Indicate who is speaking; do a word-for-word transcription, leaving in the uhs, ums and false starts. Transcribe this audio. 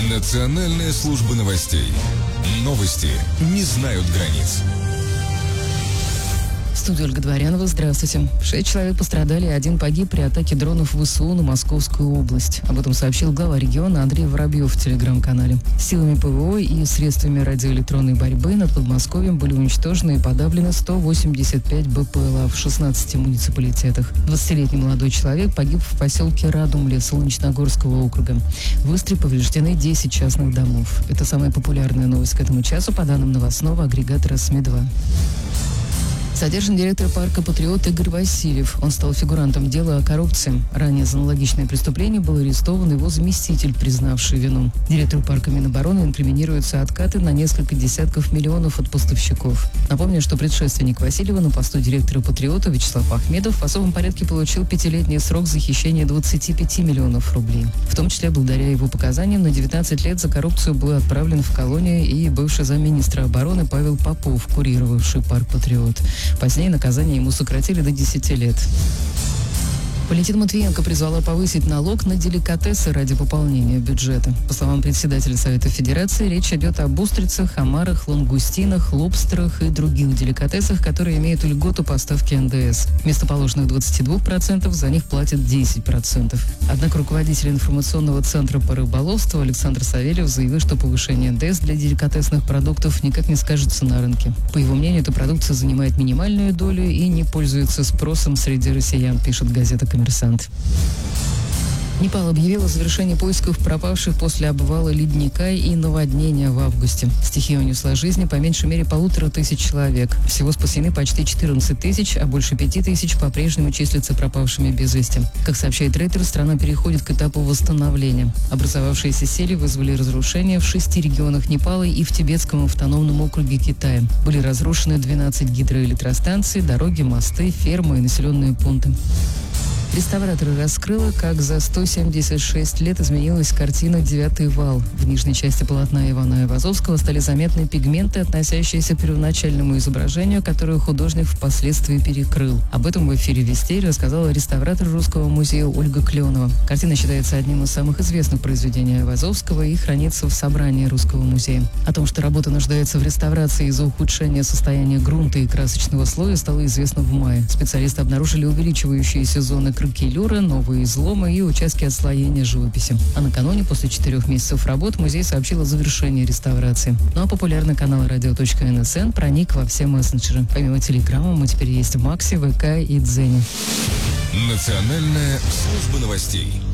Speaker 1: Национальная служба новостей. Новости не знают границ.
Speaker 2: Студия Ольга Дворянова. Здравствуйте. Шесть человек пострадали, а один погиб при атаке дронов ВСУ на Московскую область. Об этом сообщил глава региона Андрей Воробьев в телеграм-канале. Силами ПВО и средствами радиоэлектронной борьбы над Подмосковьем были уничтожены и подавлены сто восемьдесят пять БПЛА в шестнадцати муниципалитетах. двадцатилетний молодой человек погиб в поселке Радумле Солнечногорского округа. В Истре повреждены десять частных домов. Это самая популярная новость к этому часу по данным новостного агрегатора СМИ два. Задержан директор парка «Патриот» Игорь Васильев. Он стал фигурантом дела о коррупции. Ранее за аналогичное преступление был арестован его заместитель, признавший вину. Директору парка Минобороны инкриминируются откаты на несколько десятков миллионов от поставщиков. Напомню, что предшественник Васильева на посту директора «Патриота» Вячеслав Ахмедов в особом порядке получил пятилетний срок за хищение двадцати пяти миллионов рублей. В том числе, благодаря его показаниям, на девятнадцать лет за коррупцию был отправлен в колонию и бывший замминистра обороны Павел Попов, курировавший парк «Патриот». Позднее наказание ему сократили до десяти лет. Валентина Матвиенко призвала повысить налог на деликатесы ради пополнения бюджета. По словам председателя Совета Федерации, речь идет об устрицах, омарах, лангустинах, лобстерах и других деликатесах, которые имеют льготу поставки эн дэ эс. Вместо положенных двадцати двух процентов за них платят десять процентов. Однако руководитель информационного центра по рыболовству Александр Савельев заявил, что повышение эн дэ эс для деликатесных продуктов никак не скажется на рынке. По его мнению, эта продукция занимает минимальную долю и не пользуется спросом среди россиян, пишет газета «Коммерсант». Непал объявил о завершении поисков пропавших после обвала ледника и наводнения в августе. Стихия унесла жизни по меньшей мере полутора тысяч человек. Всего спасены почти четырнадцать тысяч, а больше пяти тысяч по-прежнему числятся пропавшими без вести. Как сообщает Рейтер, страна переходит к этапу восстановления. Образовавшиеся сели вызвали разрушения в шести регионах Непала и в Тибетском автономном округе Китая. Были разрушены двенадцать гидроэлектростанций, дороги, мосты, фермы и населенные пункты. Реставраторы раскрыла, как за сто семьдесят шесть лет изменилась картина «Девятый вал». В нижней части полотна Ивана Айвазовского стали заметны пигменты, относящиеся к первоначальному изображению, которое художник впоследствии перекрыл. Об этом в эфире «Вестей» рассказала реставратор Русского музея Ольга Кленова. Картина считается одним из самых известных произведений Айвазовского и хранится в собрании Русского музея. О том, что работа нуждается в реставрации из-за ухудшения состояния грунта и красочного слоя, стало известно в мае. Специалисты обнаружили увеличивающиеся зоны кракелюра, новые изломы и участки отслоения живописи. А накануне, после четырех месяцев работ, музей сообщил о завершении реставрации. Ну а популярный канал радио точка эн эс эн проник во все мессенджеры. Помимо Телеграма мы теперь есть в Максе, ВК и Дзене.
Speaker 1: Национальная служба новостей.